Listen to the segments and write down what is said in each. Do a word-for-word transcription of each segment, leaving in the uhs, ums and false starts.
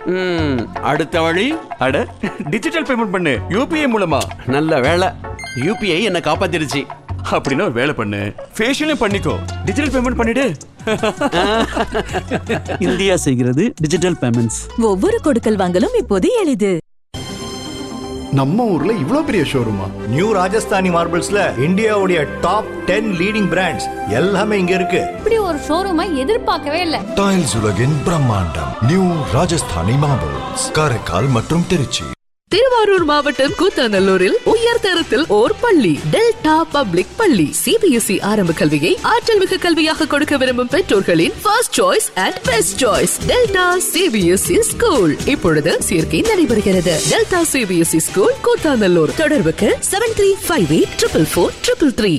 ம், அடுத்த வழி. அட, டிஜிட்டல் பேமெண்ட் பண்ணு யூபிஐ மூலமா. நல்ல வேலை, யூபிஐ என்ன காப்பாத்திருச்சு. அப்படின்னா ஒரு வேலை பண்ணு, ஃபேஷியலும் பண்ணிக்கோ, டிஜிட்டல் பேமெண்ட் பண்ணிடு. இந்தியா செய்கிறது டிஜிட்டல் பேமெண்ட்ஸ். ஒவ்வொரு கொடுக்கல் வாங்கலும் இப்போது எளிது. நம்ம ஊர்ல இவ்ளோ பெரிய ஷோரூமா? நியூ ராஜஸ்தானி மார்பிள்ஸ்ல இந்தியாவுடைய டாப் டென் லீடிங் பிராண்ட்ஸ் எல்லாமே இங்க இருக்கு. இப்படி ஒரு ஷோரூமை எதிர்பார்க்கவே இல்ல. டைல்ஸ் உலகின் பிரம்மாண்டம் நியூ ராஜஸ்தானி மார்பிள்ஸ், காரைக்கால் மற்றும் திருச்சி. திருவாரூர் மாவட்டம் கூத்தாநல்லூரில் உயர் தரத்தில் ஓர் பள்ளி, டெல்டா பப்ளிக் பள்ளி. சிபிஎஸ்இ ஆரம்ப கல்வியை ஆற்றல் மிகு கல்வியாக கொடுக்க விரும்பும் பெற்றோர்களின் first choice and best choice delta CBSE school. இப்பொழுது சேர்க்கை நடைபெறுகிறது. Delta CBSE school Koothanallur. தொடர்புக்கு seven three five eight triple four triple three.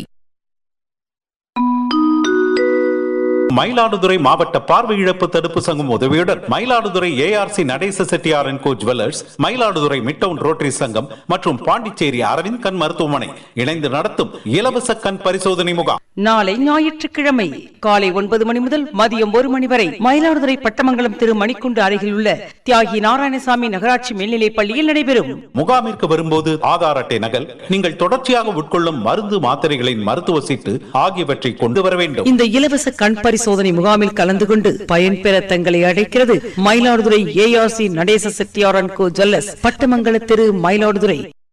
Mayiladuthurai மாவட்ட பார்வை இழப்பு தடுப்பு சங்கம் உதவியுடன் Mayiladuthurai ARC Natesa Chettiar and go jewellers, Mayiladuthurai midtown rotary சங்கம் மற்றும் பாண்டிச்சேரி அரவிந்த் கண் மருத்துவமனை இணைந்து நடத்தும் இலவச கண் பரிசோதனை முகாம் நாளை ஞாயிற்றுக்கிழமை காலை ஒன்பது மணி முதல் மதியம் ஒரு மணி வரை மயிலாடுதுறை பட்டமங்கலம் திரு மணிக்குண்டு அருகில் உள்ள தியாகி நாராயணசாமி நகராட்சி மேல்நிலைப் பள்ளியில் நடைபெறும். முகாமிற்கு வரும்போது ஆதார் அட்டை நகல், நீங்கள் தொடர்ச்சியாக உட்கொள்ளும் மருந்து மாத்திரைகளின் மருத்துவ சீட்டு ஆகியவற்றை கொண்டு வர வேண்டும். இந்த இலவச கண் பரிசோதனை முகாமில் கலந்து கொண்டு பயன்பெற தங்களை அழைக்கிறது Mayiladuthurai ARC Natesa Chettiar and go jewellers, பட்டமங்கல Thiru, Mayiladuthurai.